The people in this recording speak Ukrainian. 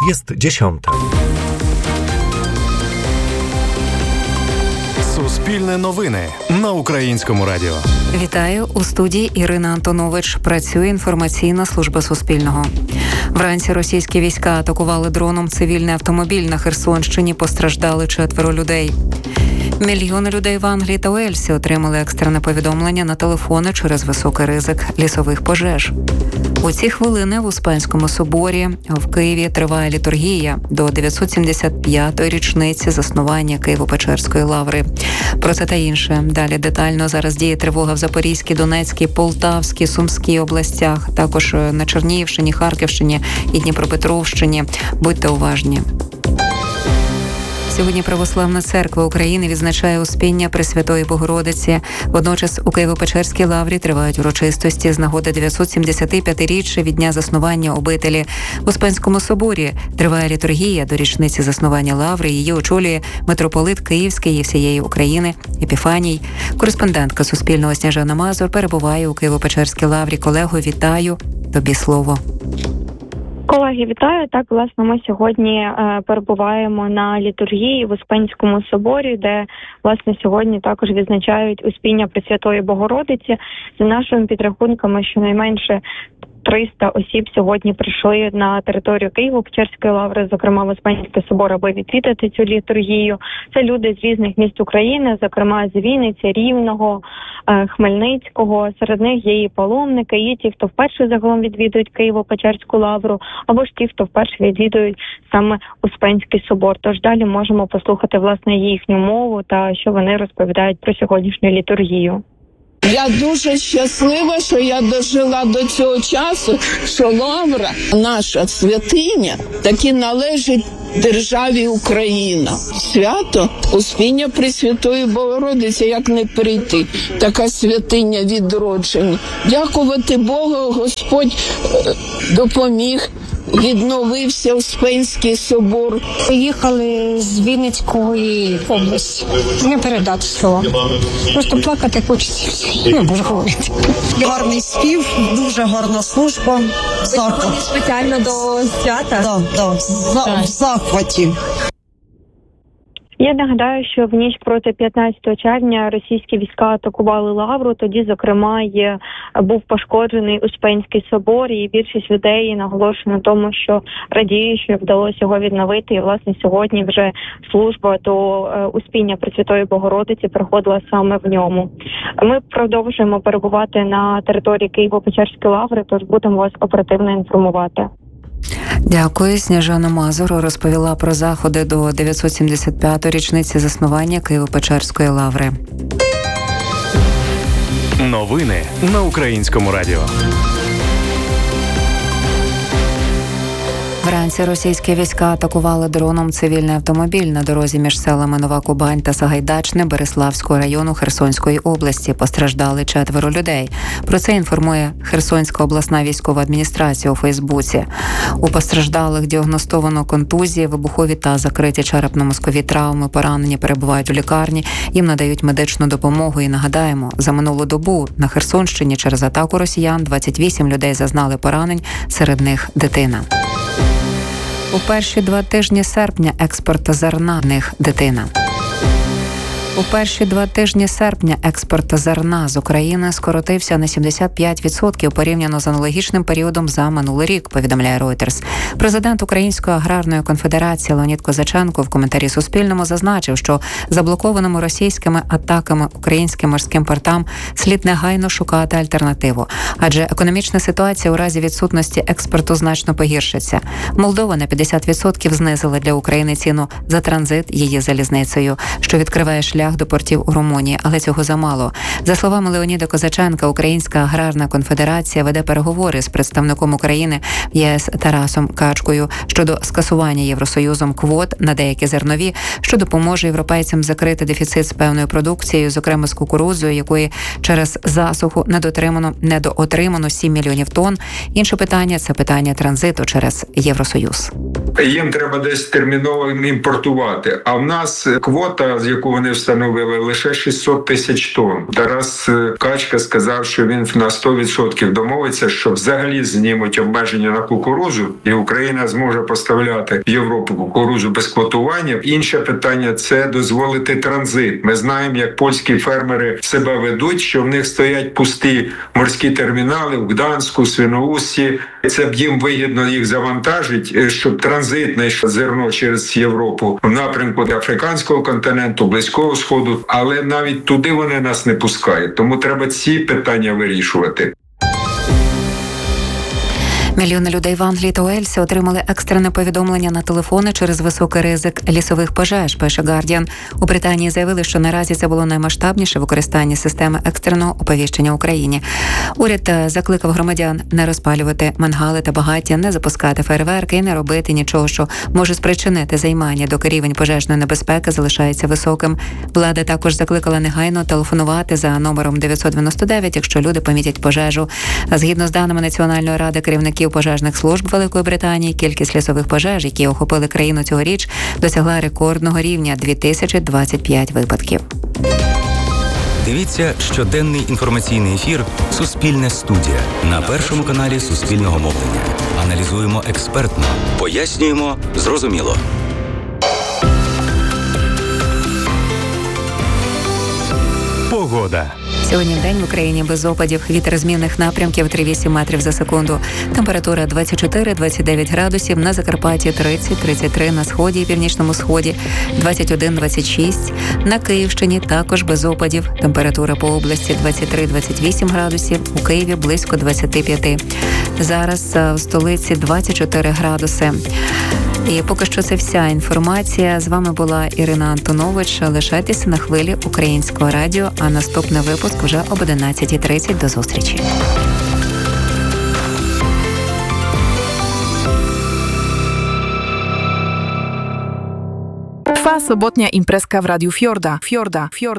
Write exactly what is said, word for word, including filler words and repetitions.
Jest dziesiąta. Суспільне новини на Українському радіо. Вітаю, у студії Ірина Антонович. Працює інформаційна служба Суспільного. Вранці російські війська атакували дроном цивільний автомобіль на Херсонщині. Постраждали четверо людей. Мільйони людей в Англії та Уельсі отримали екстрене повідомлення на телефони через високий ризик лісових пожеж. У ці хвилини в Успенському соборі в Києві триває літургія до дев'ятсот сімдесят п'ятої річниці заснування Києво-Печерської лаври. Про це та інше. Далі детально. Зараз діє тривога в Запорізькій, Донецькій, Полтавській, Сумській областях, також на Чернігівщині, Харківщині і Дніпропетровщині. Будьте уважні. Сьогодні Православна церква України відзначає Успіння Пресвятої Богородиці. Водночас у Києво-Печерській лаврі тривають урочистості з нагоди дев'ятсот сімдесят п'ятиріччя від дня заснування обителі. В Успенському соборі триває літургія до річниці заснування лаври. Її очолює митрополит Київський і всієї України Епіфаній. Кореспондентка Суспільного Сніжана Мазур перебуває у Києво-Печерській лаврі. Колего, вітаю. Тобі слово. Колеги, вітаю. Так, власне, ми сьогодні е, перебуваємо на літургії в Успенському соборі, де, власне, сьогодні також відзначають Успіння Пресвятої Богородиці. За нашими підрахунками, щонайменше триста осіб сьогодні прийшли на територію Києво-Печерської лаври, зокрема в Успенський собор, аби відвідати цю літургію. Це люди з різних міст України, зокрема з Вінниці, Рівного, Хмельницького. Серед них є і паломники, є ті, хто вперше загалом відвідують Києво-Печерську лавру, або ж ті, хто вперше відвідують саме Успенський собор. Тож далі можемо послухати, власне, їхню мову та що вони розповідають про сьогоднішню літургію. Я дуже щаслива, що я дожила до цього часу, що лавра, наша святиня, таки належить державі Україна. Свято Успіння Пресвятої Богородиці, як не прийти, така святиня відродження. Дякувати Богу, Господь допоміг. Відновився Успенський собор. Приїхали з Вінницької області. Не передати слова. Просто плакати хочеться. Не можу говорити. Гарний спів, дуже гарна служба. Захват. Спеціально до свята? Так, так, в захваті. Я нагадаю, що в ніч проти п'ятнадцятого червня російські війська атакували лавру. Тоді, зокрема, є, був пошкоджений Успенський собор, і більшість людей наголошує на тому, що радіє, що вдалося його відновити. І, власне, сьогодні вже служба до Успіння Пресвятої Богородиці проходила саме в ньому. Ми продовжуємо перебувати на території Києво-Печерської лаври, тож будемо вас оперативно інформувати. Дякую. Сніжана Мазур розповіла про заходи до дев'ятсот сімдесят п'ятої річниці заснування Києво-Печерської лаври. Новини на Українському радіо. Вранці російські війська атакували дроном цивільний автомобіль на дорозі між селами Нова Кубань та Сагайдачне Береславського району Херсонської області. Постраждали четверо людей. Про це інформує Херсонська обласна військова адміністрація у Фейсбуці. У постраждалих діагностовано контузії, вибухові та закриті черепно-мозкові травми, поранені перебувають у лікарні, їм надають медичну допомогу. І нагадаємо, за минулу добу на Херсонщині через атаку росіян двадцять вісім людей зазнали поранень, серед них дитина. У перші два тижні серпня експорт зерна в них дитина. У перші два тижні серпня експорт зерна з України скоротився на сімдесят п'ять відсотків порівняно з аналогічним періодом за минулий рік, повідомляє Reuters. Президент Української аграрної конфедерації Леонід Козаченко в коментарі Суспільному зазначив, що заблокованому російськими атаками українським морським портам слід негайно шукати альтернативу, адже економічна ситуація у разі відсутності експорту значно погіршиться. Молдова на п'ятдесят відсотків знизила для України ціну за транзит її залізницею, що відкриває шлях до портів у Румунії, але цього замало. За словами Леоніда Козаченка, Українська аграрна конфедерація веде переговори з представником України в ЄС Тарасом Качкою щодо скасування Євросоюзом квот на деякі зернові, що допоможе європейцям закрити дефіцит з певною продукцією, зокрема з кукурудзою, якої через засуху недотримано, недоотримано сім мільйонів тонн. Інше питання – це питання транзиту через Євросоюз. їм треба десь терміново імпортувати. А в нас квота, з яку вони встановили, лише шістсот тисяч тонн. Тарас Качка сказав, що він на сто відсотків домовиться, що взагалі знімуть обмеження на кукурудзу, і Україна зможе поставляти в Європу кукурудзу без квотування. Інше питання – це дозволити транзит. Ми знаємо, як польські фермери себе ведуть, що в них стоять пусті морські термінали в Гданську, Свіноуссі. Це б їм вигідно їх завантажить, щоб транзитне зерно через Європу в напрямку африканського континенту, Близького Сходу. Але навіть туди вони нас не пускають. Тому треба ці питання вирішувати. Мільйони людей в Англії та Уельсі отримали екстрене повідомлення на телефони через високий ризик лісових пожеж, пише Guardian. У Британії заявили, що наразі це було наймасштабніше використання системи екстреного оповіщення Україні. Уряд закликав громадян не розпалювати мангали та багаття, не запускати фейерверки і не робити нічого, що може спричинити займання, доки рівень пожежної небезпеки залишається високим. Влада також закликала негайно телефонувати за номером дев'ятсот дев'яносто дев'ять, якщо люди помітять пожежу. Згідно з даними Національної ради керівників пожежних служб Великої Британії, кількість лісових пожеж, які охопили країну цьогоріч, досягла рекордного рівня – дві тисячі двадцять п'ять випадків. Дивіться щоденний інформаційний ефір «Суспільне студія» на Першому каналі Суспільного мовлення. Аналізуємо експертно, пояснюємо зрозуміло. Погода. Сьогодні вдень в Україні без опадів. Вітер змінних напрямків три цілих вісім метрів за секунду. Температура двадцять чотири - двадцять дев'ять градусів. На Закарпатті тридцять - тридцять три, на сході і північному сході двадцять один - двадцять шість. На Київщині також без опадів. Температура по області двадцять три - двадцять вісім градусів. У Києві близько двадцять п'ять. Зараз в столиці двадцять чотири градуси. І поки що це вся інформація. З вами була Ірина Антонович. Лишайтеся на хвилі Українського радіо, а наступний випуск вже об одинадцятій тридцять. До зустрічі. Trwa sobotnia imprezka w Radiu Fiorda. Fiorda. Fiorda.